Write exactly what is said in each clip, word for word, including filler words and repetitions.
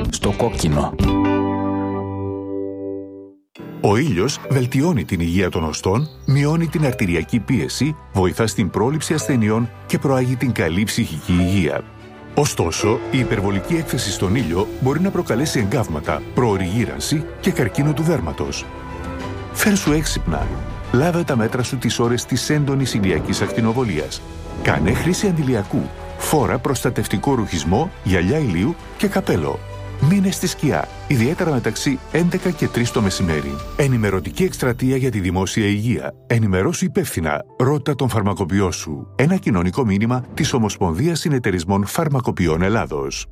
Στο κόκκινο. Ο ήλιος βελτιώνει την υγεία των οστών, μειώνει την αρτηριακή πίεση, βοηθά στην πρόληψη ασθενειών και προάγει την καλή ψυχική υγεία. Ωστόσο, η υπερβολική έκθεση στον ήλιο μπορεί να προκαλέσει εγκάβματα, προωρή γύρανση και καρκίνο του δέρματος. Φέρσου έξυπνα. Λάβε τα μέτρα σου τις ώρες της έντονης ηλιακής ακτινοβολίας. Κάνε χρήση αντιλιακού. Φόρα προστατευτικό ρουχισμό, γυαλιά ηλίου και καπέλο. Μείνε στη σκιά, ιδιαίτερα μεταξύ έντεκα και τρεις το μεσημέρι. Ενημερωτική εκστρατεία για τη δημόσια υγεία. Ενημερώσου υπεύθυνα. Ρώτα τον φαρμακοποιό σου. Ένα κοινωνικό μήνυμα της Ομοσπονδίας Συνεταιρισμών Φαρμακοποιών Ελλάδος.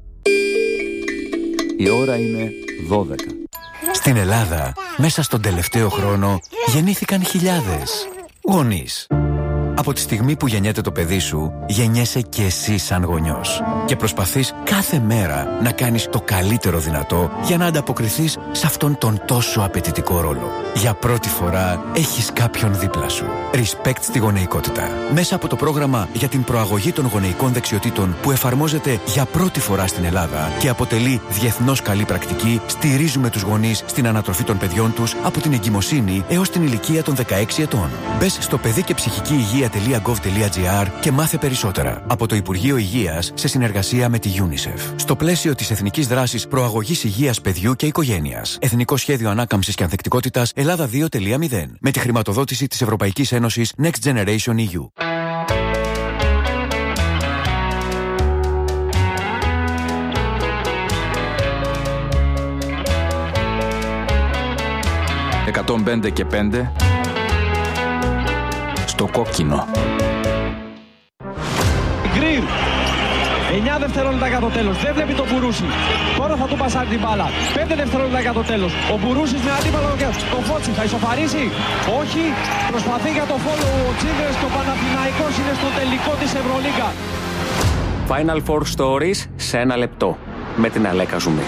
Η ώρα είναι δώδεκα. Στην Ελλάδα, μέσα στον τελευταίο χρόνο, γεννήθηκαν χιλιάδες γονείς. Από τη στιγμή που γεννιέται το παιδί σου, γεννιέσαι και εσύ σαν γονιός. Και προσπαθείς κάθε μέρα να κάνεις το καλύτερο δυνατό για να ανταποκριθείς σε αυτόν τον τόσο απαιτητικό ρόλο. Για πρώτη φορά έχεις κάποιον δίπλα σου. Respect στη γονεϊκότητα. Μέσα από το πρόγραμμα για την προαγωγή των γονεϊκών δεξιοτήτων που εφαρμόζεται για πρώτη φορά στην Ελλάδα και αποτελεί διεθνώς καλή πρακτική, στηρίζουμε τους γονείς στην ανατροφή των παιδιών τους από την εγκυμοσύνη έως την ηλικία των δεκαέξι ετών. Μπες στο παιδί και ψυχική υγεία τελεία γκοβ τελεία τζι άρ και μάθε περισσότερα. Από το Υπουργείο Υγείας σε συνεργασία με τη UNICEF. Στο πλαίσιο της Εθνικής Δράσης Προαγωγής Υγείας Παιδιού και Οικογένειας. Εθνικό Σχέδιο Ανάκαμψης και Ανθεκτικότητας Ελλάδα δύο τελεία μηδέν. Με τη χρηματοδότηση της Ευρωπαϊκής Ένωσης Next Generation ι γιου. εκατόν πέντε και πέντε. Στο κόκκινο. Γκριν. εννιά δευτερόλεπτα για το τέλος. Δεν βλέπει τον Μπουρούση. Τώρα θα του πασάρει την μπάλα. πέντε δευτερόλεπτα για το τέλος. Ο Μπουρούσης με αντίπαλο το Φώτσι. Θα ισοφαρίσει. Όχι. Προσπαθεί για το φόλο ο Τσίγκρες και ο Παναθηναϊκός είναι στο τελικό της Ευρωλίγκα. Final Four Stories σε ένα λεπτό. Με την Αλέκα Ζουμί.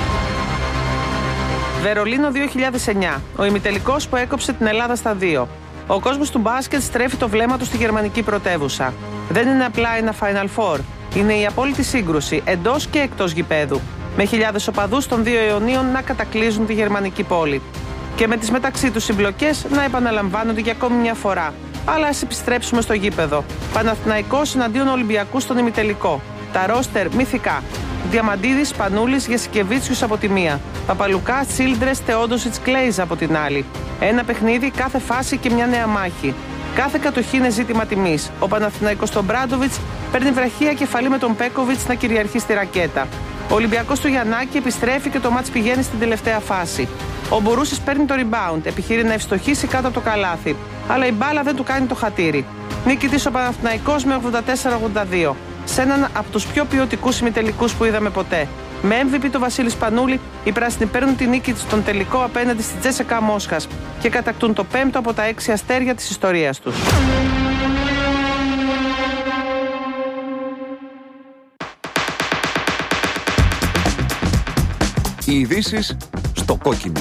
Βερολίνο δύο χιλιάδες εννιά. Ο ημιτελικός που έκοψε την Ελλάδα στα δύο. Ο κόσμος του μπάσκετ στρέφει το βλέμμα του στη γερμανική πρωτεύουσα. Δεν είναι απλά ένα Final Four. Είναι η απόλυτη σύγκρουση εντός και εκτός γηπέδου. Με χιλιάδες οπαδούς των δύο αιωνίων να κατακλείζουν τη γερμανική πόλη. Και με τις μεταξύ τους συμπλοκές να επαναλαμβάνονται για ακόμη μια φορά. Αλλά ας επιστρέψουμε στο γήπεδο. Παναθηναϊκός εναντίον Ολυμπιακού στον ημιτελικό. Τα ρόστερ μυθικά. Διαμαντίδης, Σπανούλης, Γεσικεβίτσιους από τη μία. Παπαλουκά, Τσίλντρες, Θεόντοσιτς, Κλέιζ από την άλλη. Ένα παιχνίδι, κάθε φάση και μια νέα μάχη. Κάθε κατοχή είναι ζήτημα τιμής. Ο Παναθηναϊκός στον Μπράντοβιτς παίρνει βραχία κεφαλή με τον Πέκοβιτς να κυριαρχεί στη ρακέτα. Ο Ολυμπιακός του Γιαννάκη επιστρέφει και το μάτς πηγαίνει στην τελευταία φάση. Ο Μπορούσης παίρνει το rebound, επιχείρει να ευστοχίσει κάτω από το καλάθι. Αλλά η μπάλα δεν του κάνει το χατήρι. Νίκητης ο Παναθηναϊκός με ογδόντα τέσσερα ογδόντα δύο. Σε έναν από τους πιο ποιοτικούς ημιτελικούς που είδαμε ποτέ. Με εμ βι πι το Βασίλη Σπανούλη, οι πράσινοι παίρνουν τη νίκη στον τελικό απέναντι στη Τζέσσεκα Μόσχας και κατακτούν το πέμπτο από τα έξι αστέρια της ιστορίας τους. Οι ειδήσεις στο κόκκινο.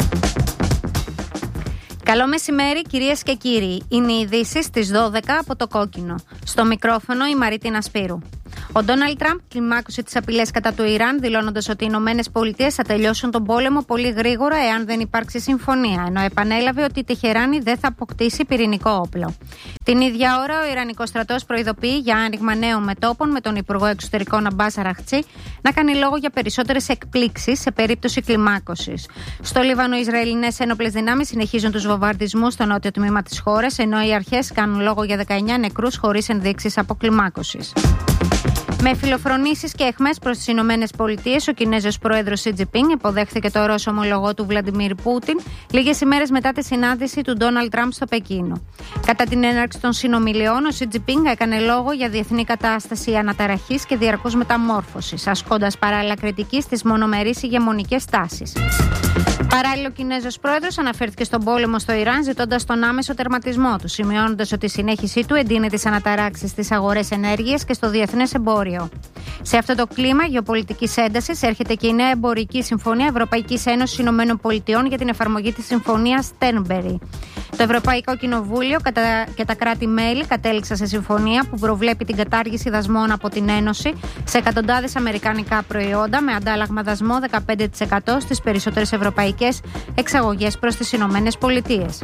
Καλό μεσημέρι κυρίες και κύριοι. Είναι οι ειδήσεις στις δώδεκα από το κόκκινο. Στο μικρόφωνο η Μαρίτινα Σπύρου. Ο Ντόναλντ Τραμπ κλιμάκωσε τις απειλές κατά του Ιράν, δηλώνοντας ότι οι Ηνωμένες Πολιτείες θα τελειώσουν τον πόλεμο πολύ γρήγορα εάν δεν υπάρξει συμφωνία, ενώ επανέλαβε ότι η Τεχεράνη δεν θα αποκτήσει πυρηνικό όπλο. Την ίδια ώρα, ο Ιρανικός στρατός προειδοποιεί για άνοιγμα νέων μετώπων με τον Υπουργό Εξωτερικών Αμπάς Αραχτσί να κάνει λόγο για περισσότερες εκπλήξεις σε περίπτωση κλιμάκωσης. Στο Λίβανο, οι Ισραηλινές ένοπλες δυνάμεις συνεχίζουν τους βομβαρδισμούς στο νότιο τμήμα της χώρας, ενώ οι αρχές κάνουν λόγο για δεκαεννιά νεκρούς χωρίς ενδείξεις αποκλιμάκωσης. Με φιλοφρονήσεις και αιχμές προς τις Ηνωμένες Πολιτείες, ο Κινέζος πρόεδρος Σι Τζινπίνγκ υποδέχθηκε το Ρώσο ομολογό του Βλαντιμίρ Πούτιν λίγες ημέρες μετά τη συνάντηση του Ντόναλντ Τραμπ στο Πεκίνο. Κατά την έναρξη των συνομιλιών, ο Σι Τζινπίνγκ έκανε λόγο για διεθνή κατάσταση αναταραχής και διαρκούς μεταμόρφωσης, ασκώντας παράλληλα κριτική στις μονομερείς ηγεμονικές τάσεις. Παράλληλα, ο Κινέζος πρόεδρος αναφέρθηκε στον πόλεμο στο Ιράν, ζητώντας τον άμεσο τερματισμό του, σημειώνοντας ότι η συνέχιση του εντείνει τις αναταράξεις στις αγορές ενέργειας και στο διεθνές εμπόριο. αύριο. Σε αυτό το κλίμα γεωπολιτικής έντασης έρχεται και η νέα εμπορική συμφωνία Ευρωπαϊκής Ένωσης Ηνωμένων Πολιτειών για την εφαρμογή της συμφωνίας Στέρνμπερι. Το Ευρωπαϊκό Κοινοβούλιο και τα κράτη-μέλη κατέληξαν σε συμφωνία που προβλέπει την κατάργηση δασμών από την Ένωση σε εκατοντάδες αμερικανικά προϊόντα με αντάλλαγμα δασμό δεκαπέντε τοις εκατό στις περισσότερες ευρωπαϊκές εξαγωγές προς τις Ηνωμένες Πολιτείες.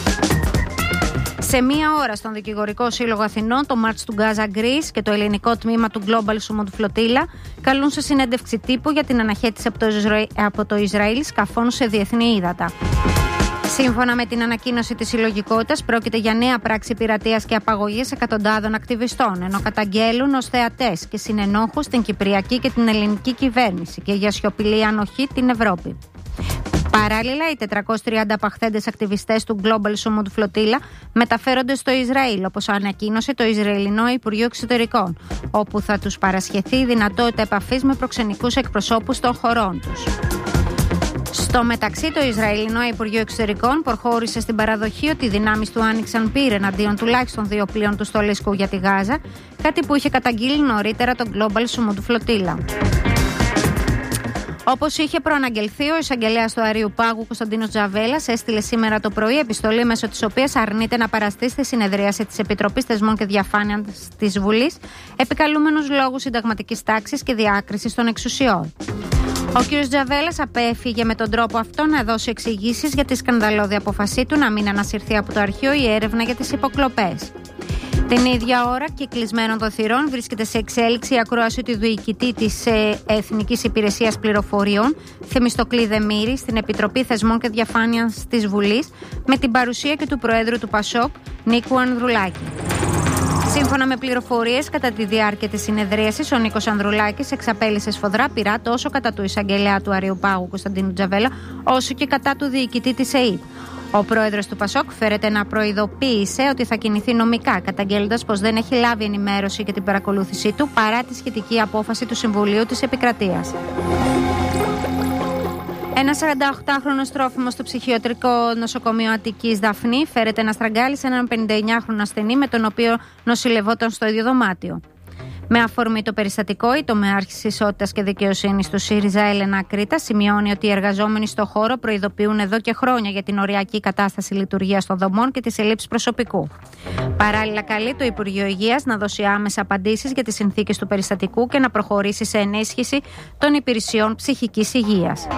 Σε μία ώρα στον Δικηγορικό Σύλλογο Αθηνών, το March του Gaza Greece και το ελληνικό τμήμα του Global Summit Flotilla καλούν σε συνέντευξη τύπου για την αναχέτηση από το, Ισραήλ, από το Ισραήλ σκαφών σε διεθνή ύδατα. Σύμφωνα με την ανακοίνωση της συλλογικότητας, πρόκειται για νέα πράξη πειρατείας και απαγωγής εκατοντάδων ακτιβιστών, ενώ καταγγέλουν ως θεατές και συνενόχους την κυπριακή και την ελληνική κυβέρνηση και για σιωπηλή ανοχή την Ευρώπη. Παράλληλα, οι τετρακόσιοι τριάντα απαχθέντες ακτιβιστές του Global Summit Flotilla μεταφέρονται στο Ισραήλ, όπως ανακοίνωσε το Ισραηλινό Υπουργείο Εξωτερικών, όπου θα τους παρασχεθεί η δυνατότητα επαφής με προξενικούς εκπροσώπους των χωρών τους. Στο μεταξύ, το Ισραηλινό Υπουργείο Εξωτερικών προχώρησε στην παραδοχή ότι οι δυνάμεις του άνοιξαν πύρ εναντίον τουλάχιστον δύο πλοίων του στολίσκου για τη Γάζα, κάτι που είχε καταγγείλει νωρίτερα το Global Summit Flotilla. Όπως είχε προαναγγελθεί, ο εισαγγελέας του Αερίου Πάγου Κωνσταντίνος Τζαβέλας έστειλε σήμερα το πρωί επιστολή μέσω της οποίας αρνείται να παραστεί στη συνεδρίαση της Επιτροπής Θεσμών και Διαφάνειας της Βουλής, επικαλούμενους λόγους συνταγματικής τάξης και διάκρισης των εξουσιών. Ο κ. Τζαβέλας απέφυγε με τον τρόπο αυτό να δώσει εξηγήσεις για τη σκανδαλώδη απόφασή του να μην ανασυρθεί από το αρχείο η έρευνα για τις υποκλοπές. Την ίδια ώρα και κλεισμένων των θυρών βρίσκεται σε εξέλιξη η ακρόαση του διοικητή της Εθνικής Υπηρεσίας Πληροφοριών, Θεμιστοκλή Δεμήρη, στην Επιτροπή Θεσμών και Διαφάνειας της Βουλής, με την παρουσία και του Προέδρου του Πασόκ, Νίκου Ανδρουλάκη. Σύμφωνα με πληροφορίες, κατά τη διάρκεια της συνεδρίασης, ο Νίκος Ανδρουλάκης εξαπέλυσε σφοδρά πειρά τόσο κατά του εισαγγελέα του Αερίου Πάγου Κωνσταντίνου Τζαβέλα, όσο και κατά του διοικητή της ΕΕΠ. Ο πρόεδρος του Πασόκ φέρεται να προειδοποίησε ότι θα κινηθεί νομικά, καταγγέλλοντας πως δεν έχει λάβει ενημέρωση για την παρακολούθησή του παρά τη σχετική απόφαση του Συμβουλίου της Επικρατείας. Ένα σαρανταοκτάχρονος τρόφιμος στο ψυχιατρικό νοσοκομείο Αττικής Δαφνή φέρεται να στραγγάλει έναν πενηνταεννιάχρονο ασθενή με τον οποίο νοσηλευόταν στο ίδιο δωμάτιο. Με αφορμή το περιστατικό, η τομεάρχης Ισότητας και Δικαιοσύνης του ΣΥΡΙΖΑ, Έλενα Κρήτα, σημειώνει ότι οι εργαζόμενοι στο χώρο προειδοποιούν εδώ και χρόνια για την οριακή κατάσταση λειτουργίας των δομών και τις ελλείψεις προσωπικού. Παράλληλα, καλεί το Υπουργείο Υγείας να δώσει άμεσα απαντήσεις για τις συνθήκες του περιστατικού και να προχωρήσει σε ενίσχυση των υπηρεσιών ψυχικής υγείας.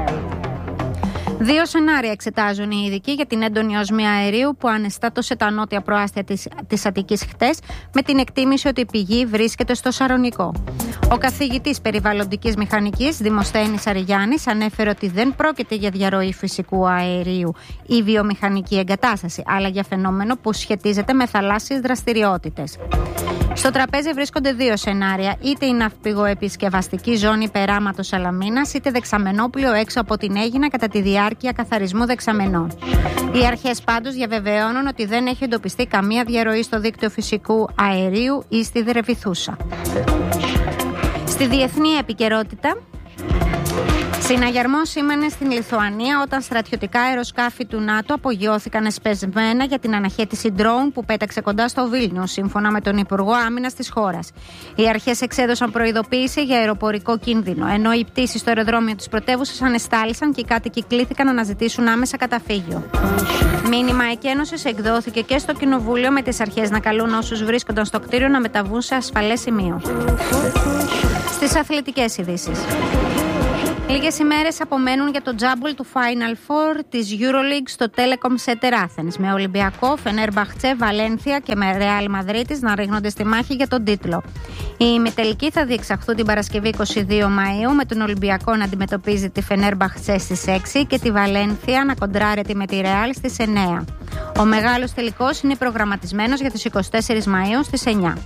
Δύο σενάρια εξετάζουν οι ειδικοί για την έντονη οσμία αερίου που ανεστάτωσε τα νότια προάστια της, της Αττικής χτες, με την εκτίμηση ότι η πηγή βρίσκεται στο Σαρονικό. Ο καθηγητής περιβαλλοντικής μηχανικής Δημοσθένης Αριγιάννης ανέφερε ότι δεν πρόκειται για διαρροή φυσικού αερίου ή βιομηχανική εγκατάσταση, αλλά για φαινόμενο που σχετίζεται με θαλάσσιες δραστηριότητες. Στο τραπέζι βρίσκονται δύο σενάρια, είτε η ναυπηγοεπισκευαστική ζώνη περάματος Σαλαμίνας, είτε δεξαμενόπλιο έξω από την Αίγινα κατά τη διάρκεια καθαρισμού δεξαμενών. Οι αρχές πάντως διαβεβαιώνουν ότι δεν έχει εντοπιστεί καμία διαρροή στο δίκτυο φυσικού αερίου ή στη Δρεβιθούσα. Στη διεθνή επικαιρότητα, συναγερμός σήμαινε στην Λιθουανία όταν στρατιωτικά αεροσκάφη του ΝΑΤΟ απογειώθηκαν εσπεσμένα για την αναχέτηση ντρόουν που πέταξε κοντά στο Βίλνιο, σύμφωνα με τον Υπουργό Άμυνας της χώρας. Οι αρχές εξέδωσαν προειδοποίηση για αεροπορικό κίνδυνο, ενώ οι πτήσεις στο αεροδρόμιο της πρωτεύουσας ανεστάλησαν και οι κάτοικοι κλήθηκαν να αναζητήσουν άμεσα καταφύγιο. Μήνυμα εκένωσης εκδόθηκε και στο Κοινοβούλιο, με τις αρχές να καλούν όσους βρίσκονταν στο κτίριο να μεταβούν σε ασφαλές σημείο. Στις αθλητικές ειδήσεις. Λίγες ημέρες απομένουν για το τζάμπολ του Final Four της EuroLeague στο Telecom Center Athens, με Ολυμπιακό, Φενέρμπαχτσε, Βαλένθια και με Ρεάλ Μαδρίτης να ρίχνονται στη μάχη για τον τίτλο. Οι ημιτελικοί θα διεξαχθούν την Παρασκευή είκοσι δύο Μαΐου, με τον Ολυμπιακό να αντιμετωπίζει τη Φενέρμπαχτσε στις έξι και τη Βαλένθια να κοντράρεται με τη Ρεάλ στις εννέα. Ο μεγάλος τελικός είναι προγραμματισμένος για τις είκοσι τέσσερις Μαΐου στις εννιά.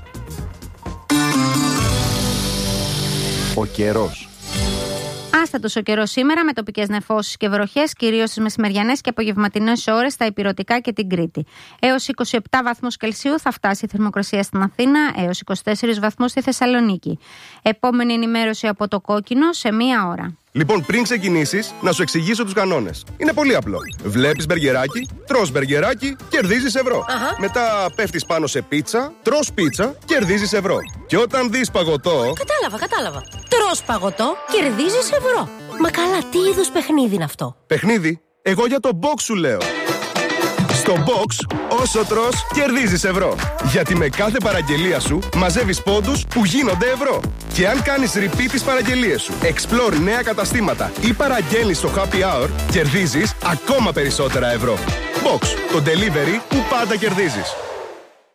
Ο καιρός. Άστατος ο καιρός σήμερα, με τοπικές νεφώσεις και βροχές, κυρίως στις μεσημεριανές και απογευματινές ώρες στα Ηπειρωτικά και την Κρήτη. Έως είκοσι επτά βαθμούς Κελσίου θα φτάσει η θερμοκρασία στην Αθήνα, έως είκοσι τέσσερις βαθμούς στη Θεσσαλονίκη. Επόμενη ενημέρωση από το Κόκκινο σε μία ώρα. Λοιπόν, πριν ξεκινήσεις, να σου εξηγήσω τους κανόνες. Είναι πολύ απλό. Βλέπεις μπεργκεράκι, τρως μπεργκεράκι, κερδίζεις ευρώ. Αχα. Μετά πέφτεις πάνω σε πίτσα, τρως πίτσα, κερδίζεις ευρώ. Και όταν δεις παγωτό. Κατάλαβα, κατάλαβα. Τρως παγωτό, κερδίζεις ευρώ. Μα καλά, τι είδους παιχνίδι είναι αυτό? Παιχνίδι, εγώ για το box σου λέω. Στο box, όσο τρως, κερδίζεις ευρώ. Γιατί με κάθε παραγγελία σου μαζεύεις πόντους που γίνονται ευρώ. Και αν κάνεις repeat τις παραγγελίες σου, explore νέα καταστήματα ή παραγγέλνεις στο happy hour, κερδίζεις ακόμα περισσότερα ευρώ. Box, το delivery που πάντα κερδίζεις.